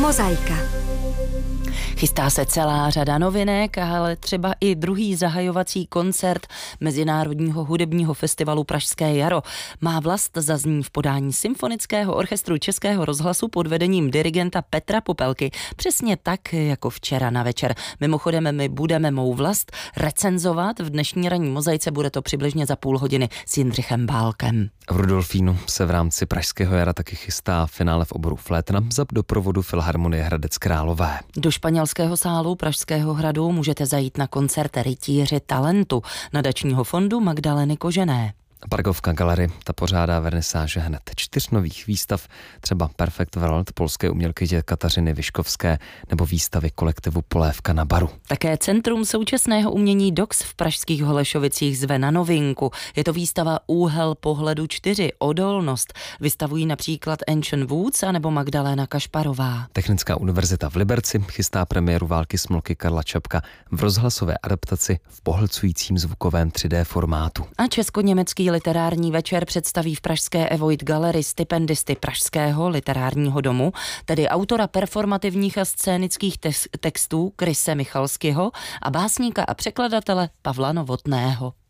Mozaika. Chystá se celá řada novinek, ale třeba i druhý zahajovací koncert Mezinárodního hudebního festivalu Pražské jaro. Má vlast zazní v podání Symfonického orchestru Českého rozhlasu pod vedením dirigenta Petra Popelky. Přesně tak, jako včera na večer. Mimochodem, my budeme Mou vlast recenzovat. V dnešní ranní mozaice bude to přibližně za půl hodiny s Jindřichem Bálkem. V Rudolfínu se v rámci Pražského jara taky chystá finále v oboru flétna za doprovodu Filharmonie Hradec Králové. Do španělského sálu Pražského hradu můžete zajít na koncert Rytíři talentu nadačního fondu Magdaleny Kožené. Parkovka Galerie, ta pořádá vernisáže hned 4 nových výstav, třeba Perfect World polské umělkyně Kateřiny Vyškovské nebo výstavy kolektivu Polévka na baru. Také Centrum současného umění DOX v pražských Holešovicích zve na novinku. Je to výstava Úhel pohledu 4, odolnost. Vystavují například Ancient Woods a nebo Magdalena Kašparová. Technická univerzita v Liberci chystá premiéru Války smolky Karla Čapka v rozhlasové adaptaci v pohlcujícím zvukovém 3D formátu. A česko-německý literární večer představí v pražské Evoid Gallery stipendisty Pražského literárního domu, tedy autora performativních a scénických textů Krise Michalského a básníka a překladatele Pavla Novotného.